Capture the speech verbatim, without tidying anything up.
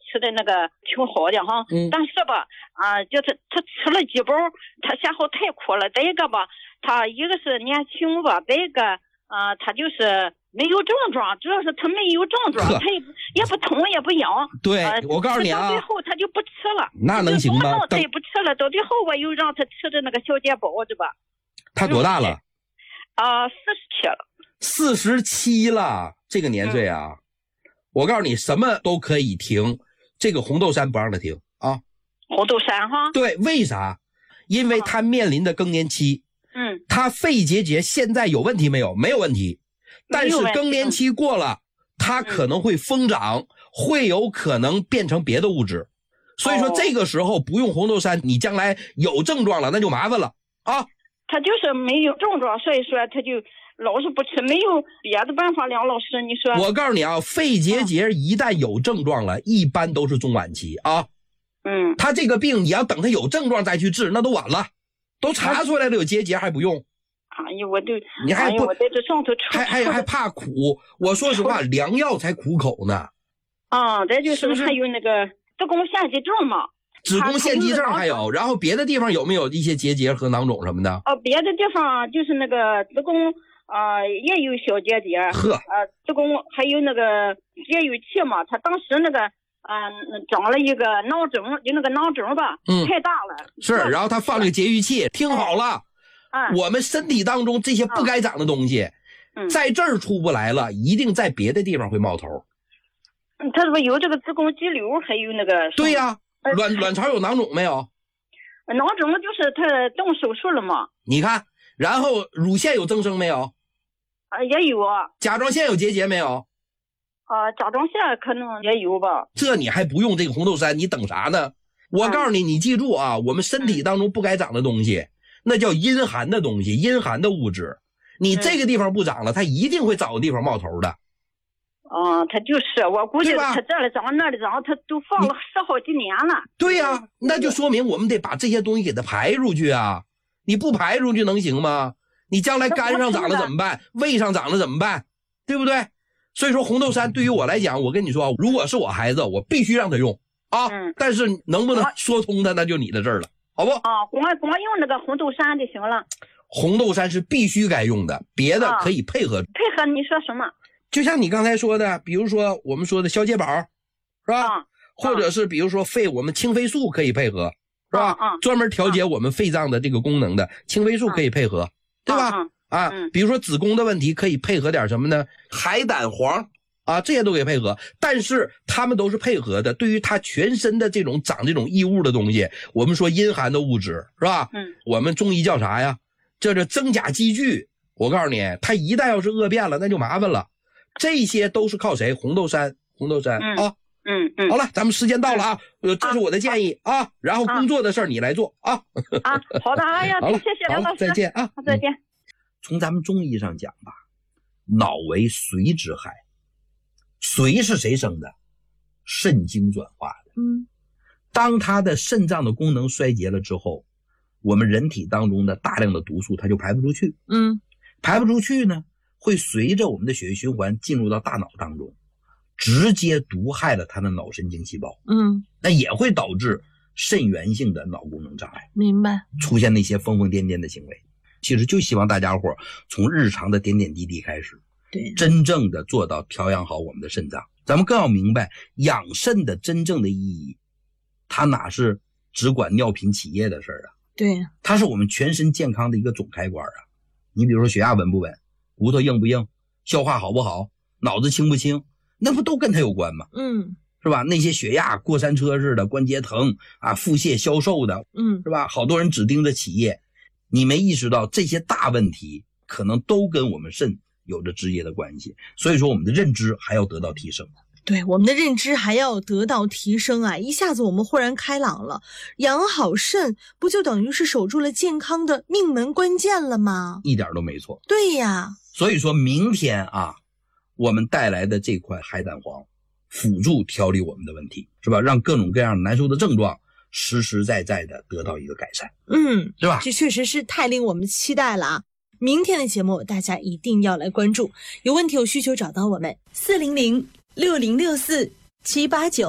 吃的那个挺好的哈， 嗯、 但是吧，啊、呃，就是他吃了几包，他嫌好太苦了。再一个吧，他一个是年轻吧，再一个啊、呃，他就是没有症状，主要是他没有症状，他也也不痛也不痒。 对、 呃， 我告诉你啊， 到最后他就不吃了。 那能行吗？ 他也不吃了，到最后我又让他吃的那个小解包子吧。 他多大了？ 啊、呃，四十七了。 四十七了，这个年岁啊。嗯，我告诉你，什么都可以停，这个红豆杉不让他停啊。 红豆杉哈？ 对，为啥？因为他面临的更年期。 嗯。 他肺结节现在有问题没有？没有问题。但是更年期过了，他可能会疯长，嗯、会有可能变成别的物质。所以说这个时候不用红豆杉，你将来有症状了，那就麻烦了啊。 他就是没有症状，所以说他就老是不吃，没有别的办法。梁老师，你说？ 我告诉你啊，肺结节一旦有症状了，嗯、一般都是中晚期啊。 嗯， 他这个病你要等他有症状再去治，那都晚了，都查出来了有结节还不用。 哎呀，我都你还不、 哎、我在这上头吃还还还怕苦？我说实话，良药才苦口呢。 啊，再就是是是还有那个子宫腺肌症嘛。 子宫腺肌症还有，然后别的地方有没有一些结节和囊肿什么的？ 哦，别的地方就是那个子宫啊、呃、也有小结节， 呵， 呃，子宫还有那个节育器嘛，他当时那个啊、呃、长了一个囊肿，就那个囊肿吧， 嗯， 太大了。 是，然后他放了个节育器，听好了， 啊、 嗯，我们身体当中这些不该长的东西，嗯、在这儿出不来了，一定在别的地方会冒头。 嗯，他说有这个子宫肌瘤，还有那个。 对呀、啊。卵卵巢有囊肿没有？ 囊肿就是他动手术了嘛。 你看，然后乳腺有增生没有？ 啊，也有啊。 甲状腺有结节没有？ 啊，甲状腺可能也有吧。 这你还不用这个红豆杉，你等啥呢？我告诉你，嗯、你记住啊，我们身体当中不该长的东西，嗯、那叫阴寒的东西，阴寒的物质。你这个地方不长了，它一定会找个地方冒头的。 啊、嗯，他就是我估计他这里长那里长，他都放了十好几年了。 对呀、啊，那就说明我们得把这些东西给它排出去啊！你不排出去能行吗？你将来肝上长了怎么办？胃上长了怎么办？对不对？所以说红豆杉对于我来讲，我跟你说，如果是我孩子，我必须让他用啊！嗯、但是能不能说通他，那就你的事儿了，好不？ 啊，光光用那个红豆杉就行了。 红豆杉是必须该用的，别的可以配合。啊、 配合你说什么？ 就像你刚才说的，比如说我们说的消解宝，是吧？ 啊、 或者是比如说肺，我们清肺素可以配合，是吧？ 啊、 专门调节我们肺脏的这个功能的清肺素可以配合，啊、对吧？ 啊、 啊、 嗯， 比如说子宫的问题可以配合点什么呢？海胆黄啊，这些都可以配合，但是他们都是配合的。对于他全身的这种长这种异物的东西，我们说阴寒的物质，是吧？ 嗯， 我们中医叫啥呀？叫这增甲积聚。我告诉你，他一旦要是恶变了，那就麻烦了。这些都是靠谁？红豆杉，红豆杉、 嗯、 啊， 嗯嗯。 好了，咱们时间到了啊，呃、嗯，这是我的建议 啊, 啊。然后工作的事儿你来做啊。 啊，好的，哎呀， 好了， 谢谢梁老师， 再见啊， 再见。 嗯、从咱们中医上讲吧，脑为髓之害，髓是谁生的？肾精转化的。 嗯， 当它的肾脏的功能衰竭了之后，我们人体当中的大量的毒素它就排不出去。 嗯， 排不出去呢，会随着我们的血液循环进入到大脑当中，直接毒害了它的脑神经细胞。 嗯， 那也会导致肾源性的脑功能障碍。 明白。 出现那些疯疯癫癫的行为。其实就希望大家伙从日常的点点滴滴开始， 对， 真正的做到调养好我们的肾脏。咱们更要明白养肾的真正的意义，它哪是只管尿频起夜的事儿啊？ 对， 它是我们全身健康的一个总开关啊。你比如说血压稳不稳，骨头硬不硬，消化好不好，脑子清不清，那不都跟它有关吗？ 嗯， 是吧？那些血压过山车似的，关节疼啊，腹泻消瘦的， 嗯， 是吧？好多人只盯着起夜，你没意识到这些大问题可能都跟我们肾有着直接的关系。所以说我们的认知还要得到提升。 对，我们的认知还要得到提升啊！一下子我们豁然开朗了，养好肾不就等于是守住了健康的命门关键了吗？ 一点都没错。 对呀， 所以说明天啊，我们带来的这块海胆黄辅助调理我们的问题，是吧？让各种各样难受的症状实实在在的得到一个改善。 嗯， 是吧？ 这确实是太令我们期待了啊！明天的节目大家一定要来关注，有问题有需求找到我们四零零六零六四七八九。